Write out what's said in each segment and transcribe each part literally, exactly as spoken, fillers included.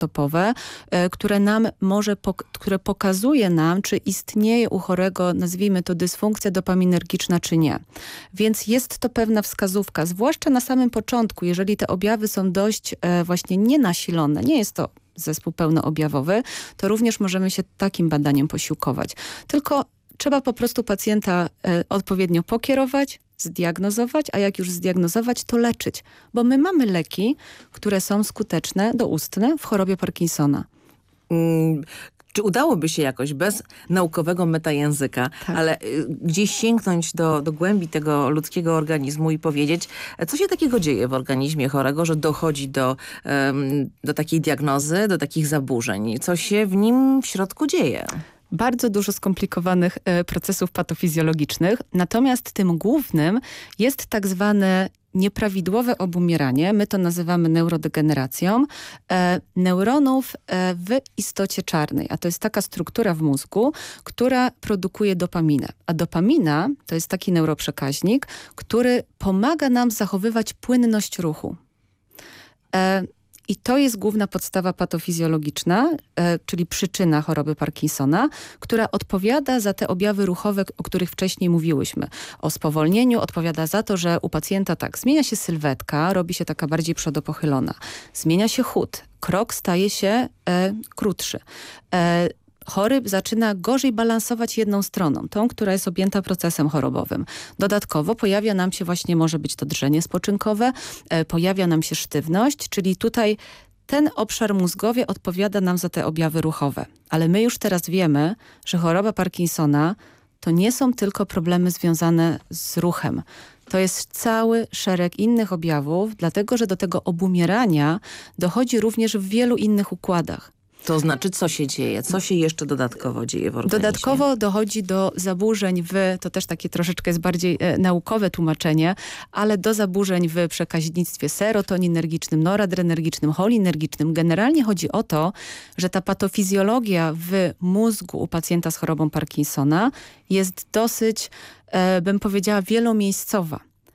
topowe, które nam może, które pokazuje nam, czy istnieje u chorego, nazwijmy to dysfunkcja dopaminergiczna, czy nie. Więc jest to pewna wskazówka, zwłaszcza na samym początku, jeżeli te objawy są dość właśnie nienasilone, nie jest to zespół pełnoobjawowy, to również możemy się takim badaniem posiłkować. Tylko trzeba po prostu pacjenta e, odpowiednio pokierować, zdiagnozować, a jak już zdiagnozować, to leczyć. Bo my mamy leki, które są skuteczne, doustne w chorobie Parkinsona. Hmm. Czy udałoby się jakoś bez naukowego metajęzyka, tak. ale y, gdzieś sięgnąć do, do głębi tego ludzkiego organizmu i powiedzieć, co się takiego dzieje w organizmie chorego, że dochodzi do, ym, do takiej diagnozy, do takich zaburzeń? Co się w nim w środku dzieje? Bardzo dużo skomplikowanych e, procesów patofizjologicznych, natomiast tym głównym jest tak zwane nieprawidłowe obumieranie, my to nazywamy neurodegeneracją, e, neuronów e, w istocie czarnej. A to jest taka struktura w mózgu, która produkuje dopaminę. A dopamina to jest taki neuroprzekaźnik, który pomaga nam zachowywać płynność ruchu. E, I to jest główna podstawa patofizjologiczna, e, czyli przyczyna choroby Parkinsona, która odpowiada za te objawy ruchowe, o których wcześniej mówiłyśmy. O spowolnieniu odpowiada za to, że u pacjenta tak, zmienia się sylwetka, robi się taka bardziej przodopochylona. Zmienia się chód, krok staje się e, krótszy. E, Chory zaczyna gorzej balansować jedną stroną, tą, która jest objęta procesem chorobowym. Dodatkowo pojawia nam się właśnie, może być to drżenie spoczynkowe, e, pojawia nam się sztywność, czyli tutaj ten obszar mózgowy odpowiada nam za te objawy ruchowe. Ale my już teraz wiemy, że choroba Parkinsona to nie są tylko problemy związane z ruchem. To jest cały szereg innych objawów, dlatego że do tego obumierania dochodzi również w wielu innych układach. To znaczy, co się dzieje? Co się jeszcze dodatkowo dzieje w organizmie? Dodatkowo dochodzi do zaburzeń w, to też takie troszeczkę jest bardziej e, naukowe tłumaczenie, ale do zaburzeń w przekaźnictwie serotoninergicznym, noradrenergicznym, cholinergicznym. Generalnie chodzi o to, że ta patofizjologia w mózgu u pacjenta z chorobą Parkinsona jest dosyć, e, bym powiedziała, wielomiejscowa.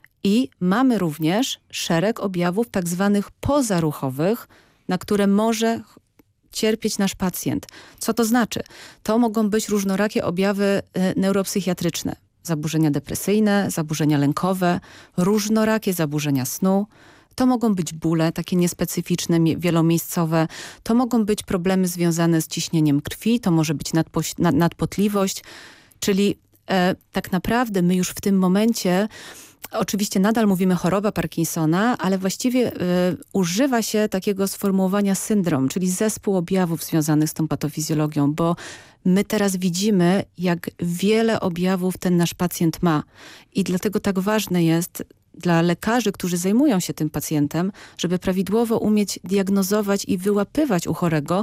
I mamy również szereg objawów tak zwanych pozaruchowych, na które może cierpieć nasz pacjent. Co to znaczy? To mogą być różnorakie objawy neuropsychiatryczne. Zaburzenia depresyjne, zaburzenia lękowe, różnorakie zaburzenia snu. To mogą być bóle, takie niespecyficzne, wielomiejscowe. To mogą być problemy związane z ciśnieniem krwi. To może być nadpo- nad- nadpotliwość. Czyli e, tak naprawdę my już w tym momencie oczywiście nadal mówimy choroba Parkinsona, ale właściwie y, używa się takiego sformułowania syndrom, czyli zespół objawów związanych z tą patofizjologią, bo my teraz widzimy, jak wiele objawów ten nasz pacjent ma. I dlatego tak ważne jest dla lekarzy, którzy zajmują się tym pacjentem, żeby prawidłowo umieć diagnozować i wyłapywać u chorego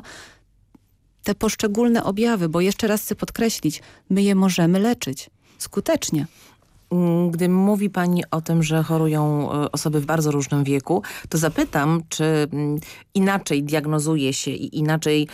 te poszczególne objawy, bo jeszcze raz chcę podkreślić, my je możemy leczyć skutecznie. Gdy mówi Pani o tym, że chorują osoby w bardzo różnym wieku, to zapytam, czy inaczej diagnozuje się i inaczej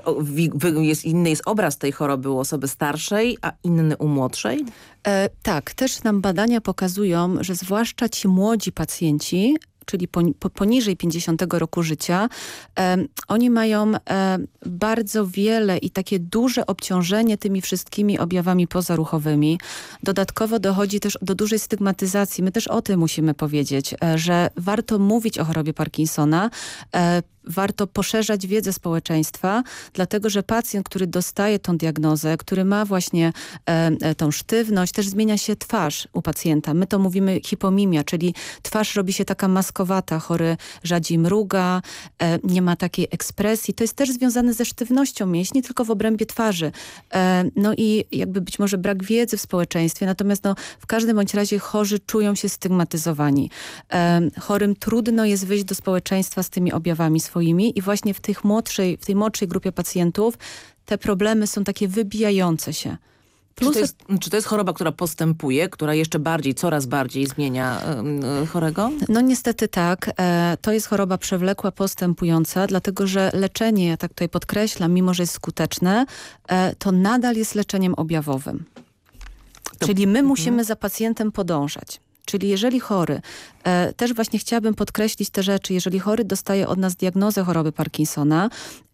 jest, inny jest obraz tej choroby u osoby starszej, a inny u młodszej? E, tak, też nam badania pokazują, że zwłaszcza ci młodzi pacjenci, czyli poniżej pięćdziesiątego roku życia, e, oni mają e, bardzo wiele i takie duże obciążenie tymi wszystkimi objawami pozaruchowymi. Dodatkowo dochodzi też do dużej stygmatyzacji. My też o tym musimy powiedzieć, e, że warto mówić o chorobie Parkinsona, e, warto poszerzać wiedzę społeczeństwa, dlatego że pacjent, który dostaje tą diagnozę, który ma właśnie e, tą sztywność, też zmienia się twarz u pacjenta. My to mówimy hipomimia, czyli twarz robi się taka maskowata, chory rzadziej mruga, e, nie ma takiej ekspresji. To jest też związane ze sztywnością mięśni, tylko w obrębie twarzy. E, no i jakby być może brak wiedzy w społeczeństwie, natomiast no, w każdym bądź razie chorzy czują się stygmatyzowani. E, chorym trudno jest wyjść do społeczeństwa z tymi objawami swoimi i właśnie w, tych młodszej, w tej młodszej grupie pacjentów te problemy są takie wybijające się. Plus... Czy, to jest, czy to jest choroba, która postępuje, która jeszcze bardziej, coraz bardziej zmienia y, chorego? No niestety tak. E, to jest choroba przewlekła, postępująca, dlatego że leczenie, ja tak tutaj podkreślam, mimo że jest skuteczne, e, to nadal jest leczeniem objawowym. To... Czyli my musimy za pacjentem podążać. Czyli jeżeli chory, e, też właśnie chciałabym podkreślić te rzeczy, jeżeli chory dostaje od nas diagnozę choroby Parkinsona,